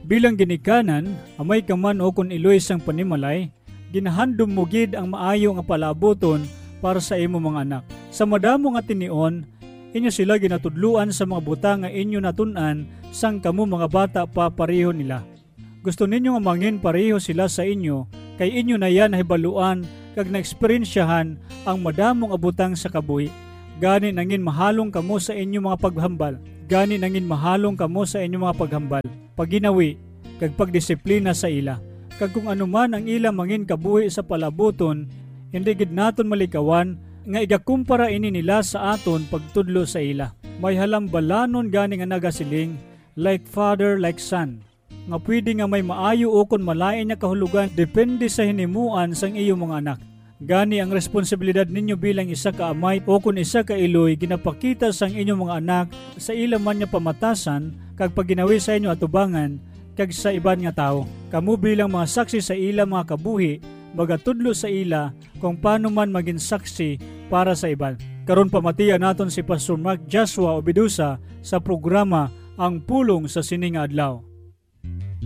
Bilang ginikanan, amay kaman o kun iloy sang panimalay, ginahandom mo gid ang maayo nga palaboton para sa imo mga anak. Sa madamo nga tinion, inyo sila ginatudluan sa mga butang nga inyo natun-an sang kamo mga bata pa pareho nila. Gusto ninyo nga mangin pareho sila sa inyo, kay inyo na yan nahibaluan kag naeksperiensyahan ang madamong abutang sa kabuhi. Gani nangin mahalong kamo sa inyo mga paghambal. Gani nangin mahalong kamo sa inyo mga paghambal, paginawi, kag pagdisiplina sa ila. Kag kung anuman ang ila mangin kabuhi sa palaboton, hindi gid naton malikawan nga igakumpara ini nila sa aton pagtudlo sa ila. May halambalanon gani nga nagasiling, like father, like son. Nga pwede nga may maayo o kon malain nga kahulugan depende sa hinimuan sang iyo mga anak. Gani ang responsibilidad ninyo bilang isa ka amay o kun isa ka iloy ginapakita sang inyong mga anak sa ila man nga pamatasan kag pagginawi sa inyo atubangan kag sa iban nga tao. Kamu bilang mga saksi sa ila mga kabuhi magatudlo sa ila kung paano man maging saksi para sa iban. Karon pamatian naton si Pastor Mark Joshua Obidusa sa programa Ang Pulong sa Sining Adlaw.